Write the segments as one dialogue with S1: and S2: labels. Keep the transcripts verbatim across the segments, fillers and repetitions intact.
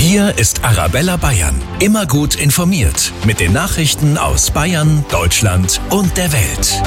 S1: Hier ist Arabella Bayern. Immer gut informiert mit den Nachrichten aus Bayern, Deutschland und der Welt.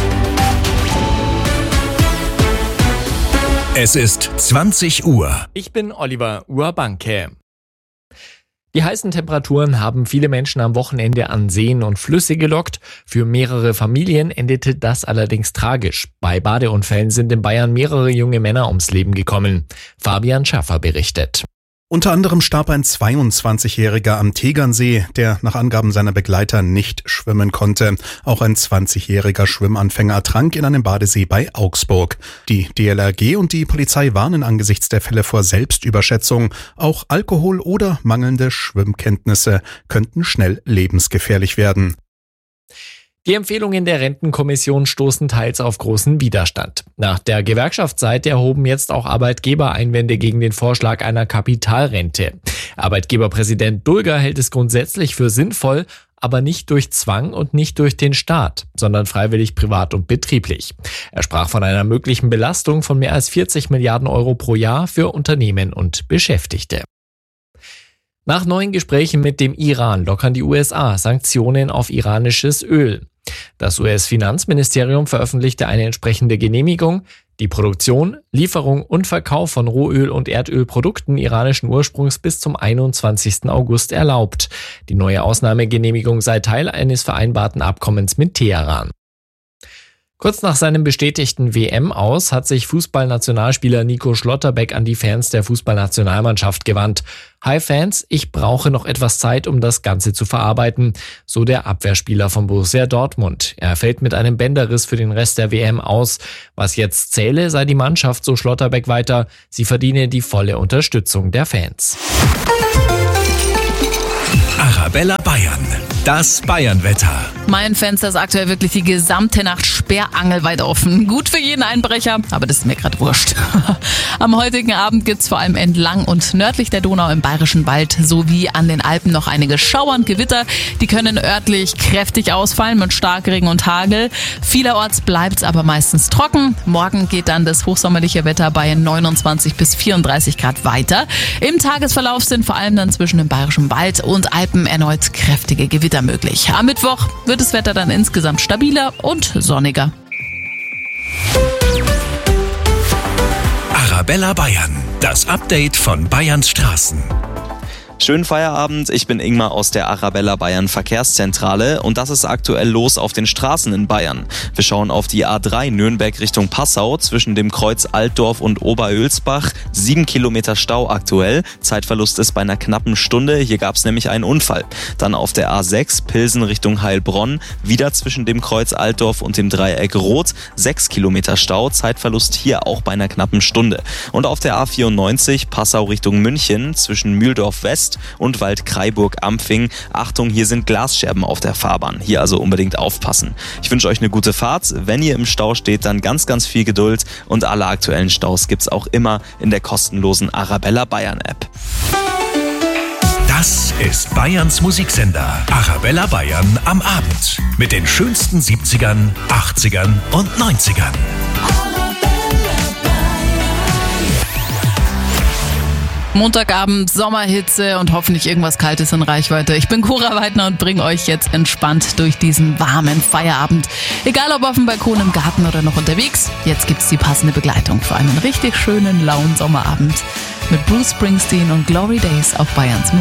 S1: Es ist zwanzig Uhr.
S2: Ich bin Oliver Urbanke. Die heißen Temperaturen haben viele Menschen am Wochenende an Seen und Flüsse gelockt. Für mehrere Familien endete das allerdings tragisch. Bei Badeunfällen sind in Bayern mehrere junge Männer ums Leben gekommen. Fabian Schaffer berichtet.
S3: Unter anderem starb ein zweiundzwanzigjähriger am Tegernsee, der nach Angaben seiner Begleiter nicht schwimmen konnte. Auch ein zwanzigjähriger Schwimmanfänger ertrank in einem Badesee bei Augsburg. Die D L R G und die Polizei warnen angesichts der Fälle vor Selbstüberschätzung. Auch Alkohol oder mangelnde Schwimmkenntnisse könnten schnell lebensgefährlich werden.
S2: Die Empfehlungen der Rentenkommission stoßen teils auf großen Widerstand. Nach der Gewerkschaftsseite erhoben jetzt auch Arbeitgeber Einwände gegen den Vorschlag einer Kapitalrente. Arbeitgeberpräsident Dulger hält es grundsätzlich für sinnvoll, aber nicht durch Zwang und nicht durch den Staat, sondern freiwillig privat und betrieblich. Er sprach von einer möglichen Belastung von mehr als vierzig Milliarden Euro pro Jahr für Unternehmen und Beschäftigte. Nach neuen Gesprächen mit dem Iran lockern die U S A Sanktionen auf iranisches Öl. Das U S-Finanzministerium veröffentlichte eine entsprechende Genehmigung. Die Produktion, Lieferung und Verkauf von Rohöl- und Erdölprodukten iranischen Ursprungs bis zum einundzwanzigsten August erlaubt. Die neue Ausnahmegenehmigung sei Teil eines vereinbarten Abkommens mit Teheran. Kurz nach seinem bestätigten W M-Aus hat sich Fußballnationalspieler Nico Schlotterbeck an die Fans der Fußballnationalmannschaft gewandt. Hi Fans, ich brauche noch etwas Zeit, um das Ganze zu verarbeiten, so der Abwehrspieler von Borussia Dortmund. Er fällt mit einem Bänderriss für den Rest der W M aus. Was jetzt zähle, sei die Mannschaft, so Schlotterbeck weiter. Sie verdiene die volle Unterstützung der Fans.
S1: Arabella Bayern. Das Bayern-Wetter.
S4: Mein Fenster ist aktuell wirklich die gesamte Nacht sperrangelweit offen. Gut für jeden Einbrecher, aber das ist mir gerade wurscht. Am heutigen Abend gibt's vor allem entlang und nördlich der Donau im Bayerischen Wald sowie an den Alpen noch einige Schauer und Gewitter. Die können örtlich kräftig ausfallen mit Starkregen und Hagel. Vielerorts bleibt's aber meistens trocken. Morgen geht dann das hochsommerliche Wetter bei neunundzwanzig bis vierunddreißig Grad weiter. Im Tagesverlauf sind vor allem dann zwischen dem Bayerischen Wald und Alpen erneut kräftige Gewitter möglich. Am Mittwoch wird das Wetter dann insgesamt stabiler und sonniger.
S1: Arabella Bayern. Das Update von Bayerns Straßen.
S5: Schönen Feierabend, ich bin Ingmar aus der Arabella Bayern Verkehrszentrale und das ist aktuell los auf den Straßen in Bayern. Wir schauen auf die A drei Nürnberg Richtung Passau zwischen dem Kreuz Altdorf und Oberölsbach. Sieben Kilometer Stau aktuell, Zeitverlust ist bei einer knappen Stunde, hier gab es nämlich einen Unfall. Dann auf der A sechs Pilsen Richtung Heilbronn, wieder zwischen dem Kreuz Altdorf und dem Dreieck Rot. Sechs Kilometer Stau, Zeitverlust hier auch bei einer knappen Stunde. Und auf der A vierundneunzig Passau Richtung München zwischen Mühldorf West und Waldkraiburg-Ampfing. Achtung, hier sind Glasscherben auf der Fahrbahn. Hier also unbedingt aufpassen. Ich wünsche euch eine gute Fahrt. Wenn ihr im Stau steht, dann ganz, ganz viel Geduld. Und alle aktuellen Staus gibt's auch immer in der kostenlosen Arabella Bayern App.
S1: Das ist Bayerns Musiksender. Arabella Bayern am Abend. Mit den schönsten siebzigern, achtzigern und neunzigern.
S4: Montagabend, Sommerhitze und hoffentlich irgendwas Kaltes in Reichweite. Ich bin Cora Weidner und bringe euch jetzt entspannt durch diesen warmen Feierabend. Egal ob auf dem Balkon, im Garten oder noch unterwegs, jetzt gibt's die passende Begleitung für einen richtig schönen, lauen Sommerabend mit Bruce Springsteen und Glory Days auf Bayerns Musik.